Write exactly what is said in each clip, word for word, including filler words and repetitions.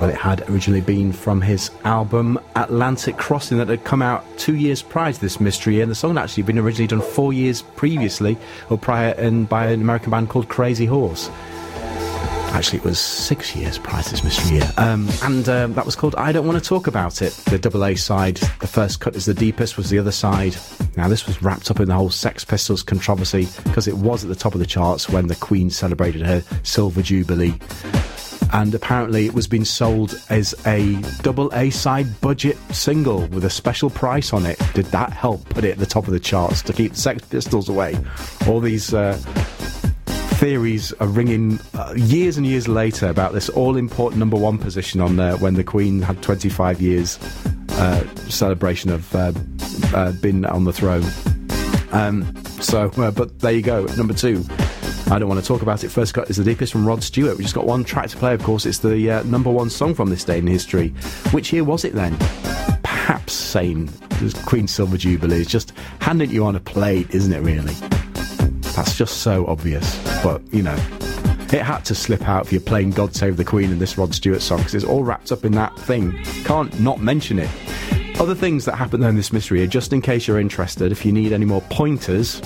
Well, it had originally been from his album Atlantic Crossing that had come out two years prior to this Mystery Year, and the song had actually been originally done four years previously, or prior, and by an American band called Crazy Horse. Actually, it was six years prior to this Mystery Year. Um, and um, that was called I Don't Want to Talk About It. The double A side, the first cut is the deepest, was the other side. Now, this was wrapped up in the whole Sex Pistols controversy, because it was at the top of the charts when the Queen celebrated her Silver Jubilee. And apparently it was being sold as a double A side budget single with a special price on it. Did that help put it at the top of the charts to keep the Sex Pistols away? All these uh, theories are ringing uh, years and years later about this all-important number one position on there when the Queen had twenty-five years uh, celebration of uh, uh, been on the throne. Um, so, uh, but there you go, number two. I Don't Want to Talk About It. First cut is the deepest from Rod Stewart. We just got one track to play, of course. It's the uh, number one song from this day in history. Which year was it then? Perhaps saying Queen's Silver Jubilee is just handing you on a plate, isn't it, really? That's just so obvious. But, you know, it had to slip out if you're playing God Save the Queen and this Rod Stewart song, because it's all wrapped up in that thing. Can't not mention it. Other things that happened there in this mystery, just in case you're interested, if you need any more pointers...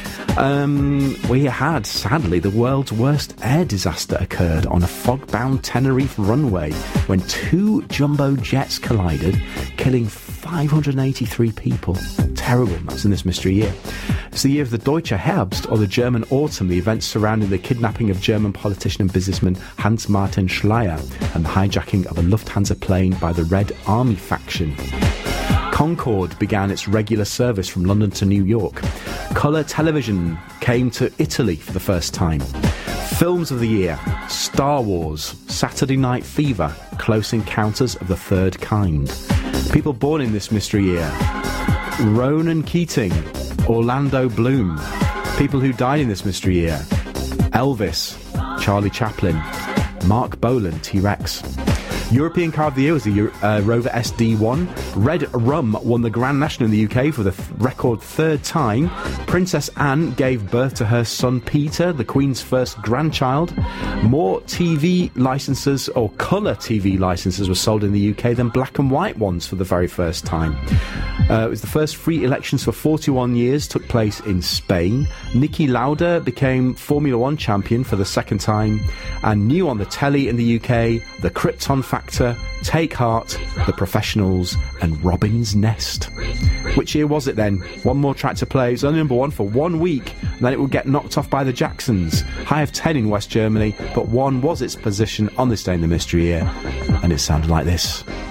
Um, we had, sadly, the world's worst air disaster occurred on a fog-bound Tenerife runway when two jumbo jets collided, killing five hundred eighty-three people. Terrible. That's in this Mystery Year. It's the year of the Deutsche Herbst, or the German Autumn, the events surrounding the kidnapping of German politician and businessman Hans-Martin Schleyer and the hijacking of a Lufthansa plane by the Red Army faction. Concorde began its regular service from London to New York. Colour television came to Italy for the first time. Films of the year: Star Wars, Saturday Night Fever, Close Encounters of the Third Kind. People born in this mystery year: Ronan Keating, Orlando Bloom. People who died in this mystery year: Elvis, Charlie Chaplin, Mark Bolan, T-Rex. European Car of the Year was the uh, Rover S D one. Red Rum won the Grand National in the U K for the th- record third time. Princess Anne gave birth to her son Peter, the Queen's first grandchild. More T V licences, or colour T V licences, were sold in the U K than black and white ones for the very first time. Uh, it was the first free elections for forty-one years, took place in Spain. Niki Lauda became Formula One champion for the second time. And new on the telly in the U K, The Krypton Factor, Take Heart, The Professionals, and Robin's Nest. Which year was it then? One more track to play. It was only number one for one week, and then it would get knocked off by the Jacksons. High of ten in West Germany, but one was its position on this day in the mystery year, and it sounded like this.